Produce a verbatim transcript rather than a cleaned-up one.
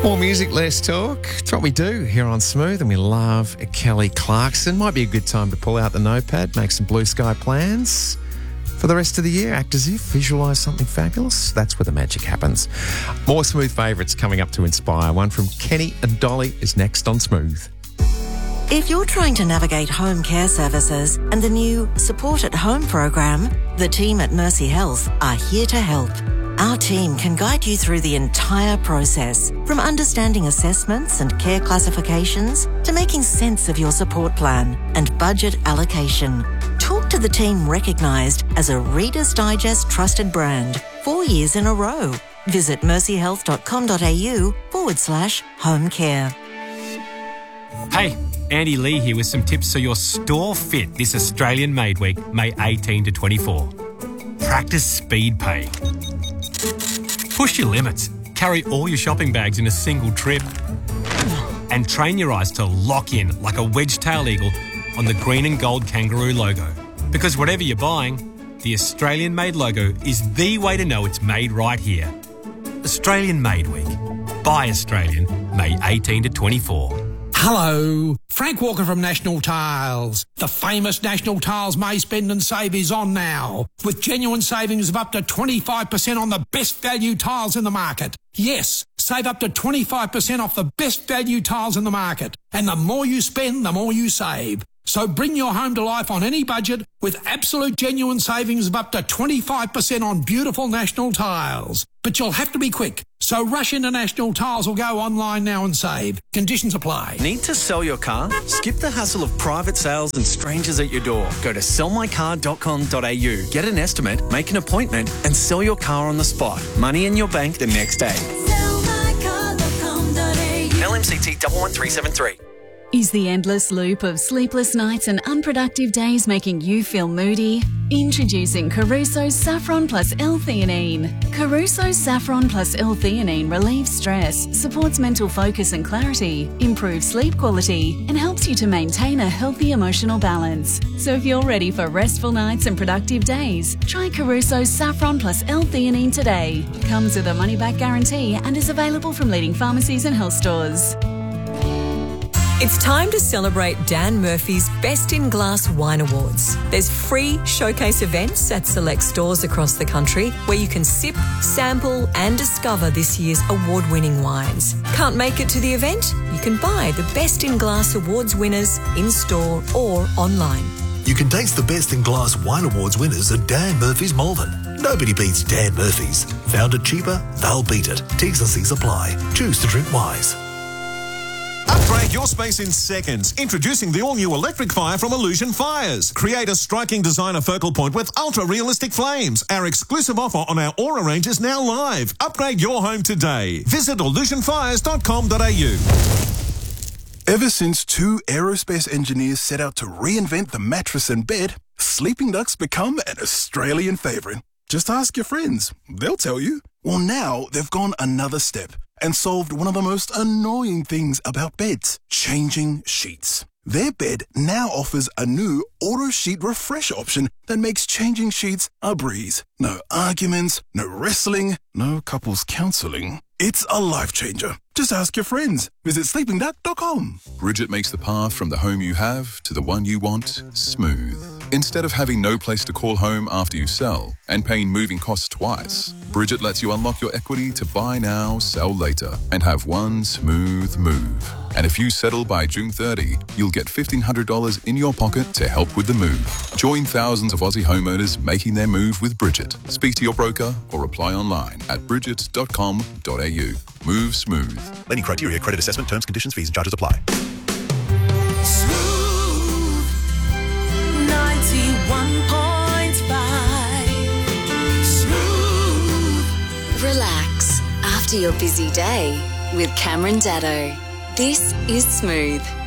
More music, less talk. It's what we do here on Smooth, and we love Kelly Clarkson. Might be a good time to pull out the notepad, make some blue sky plans for the rest of the year. Act as if, visualise something fabulous. That's where the magic happens. More Smooth favourites coming up to inspire. One from Kenny and Dolly is next on Smooth. If you're trying to navigate home care services and the new Support at Home program, the team at Mercy Health are here to help. Our team can guide you through the entire process, from understanding assessments and care classifications to making sense of your support plan and budget allocation. Talk to the team recognised as a Reader's Digest trusted brand four years in a row. Visit mercyhealth.com.au forward slash home care. Hey, Andy Lee here with some tips so your store fit this Australian Made Week, May eighteenth to twenty-four. Practice speed pay. Push your limits. Carry all your shopping bags in a single trip. And train your eyes to lock in like a wedge-tailed eagle on the green and gold kangaroo logo. Because whatever you're buying, the Australian Made logo is the way to know it's made right here. Australian Made Week. Buy Australian, May eighteenth to twenty-four. Hello, Frank Walker from National Tiles. The famous National Tiles May Spend and Save is on now, with genuine savings of up to twenty-five percent on the best value tiles in the market. Yes, save up to twenty-five percent off the best value tiles in the market. And the more you spend, the more you save. So bring your home to life on any budget with absolute genuine savings of up to twenty-five percent on beautiful National Tiles. But you'll have to be quick. So rush into National Tiles or go online now and save. Conditions apply. Need to sell your car? Skip the hassle of private sales and strangers at your door. Go to sell my car dot com dot a u. Get an estimate, make an appointment and sell your car on the spot. Money in your bank the next day. sell my car dot com dot a u. L M C T one one three seven three. Is the endless loop of sleepless nights and unproductive days making you feel moody? Introducing Caruso's Saffron Plus L-Theanine. Caruso's Saffron Plus L-Theanine relieves stress, supports mental focus and clarity, improves sleep quality, and helps you to maintain a healthy emotional balance. So if you're ready for restful nights and productive days, try Caruso's Saffron Plus L-Theanine today. Comes with a money-back guarantee and is available from leading pharmacies and health stores. It's time to celebrate Dan Murphy's Best in Glass Wine Awards. There's free showcase events at select stores across the country where you can sip, sample and discover this year's award-winning wines. Can't make it to the event? You can buy the Best in Glass Awards winners in-store or online. You can taste the Best in Glass Wine Awards winners at Dan Murphy's Malvern. Nobody beats Dan Murphy's. Found it cheaper? They'll beat it. T's and C's apply. Choose to drink wise. Upgrade your space in seconds. Introducing the all-new electric fire from Illusion Fires. Create a striking designer focal point with ultra-realistic flames. Our exclusive offer on our Aura range is now live. Upgrade your home today. Visit illusion fires dot com dot a u. Ever since two aerospace engineers set out to reinvent the mattress and bed, Sleeping Duck's become an Australian favourite. Just ask your friends. They'll tell you. Well, now they've gone another step and solved one of the most annoying things about beds, changing sheets. Their bed now offers a new auto sheet refresh option that makes changing sheets a breeze. No arguments, no wrestling, no couples counselling. It's a life changer. Just ask your friends. Visit sleeping duck dot com. Bridget makes the path from the home you have to the one you want smooth. Instead of having no place to call home after you sell and paying moving costs twice, Bridget lets you unlock your equity to buy now, sell later, and have one smooth move. And if you settle by June thirtieth, you'll get fifteen hundred dollars in your pocket to help with the move. Join thousands of Aussie homeowners making their move with Bridget. Speak to your broker or apply online at bridget dot com dot a u. Move smooth. Lending criteria, credit assessment, terms, conditions, fees and charges apply. Smooth ninety-one point five. Smooth. Relax after your busy day with Cameron Daddo. This is Smooth.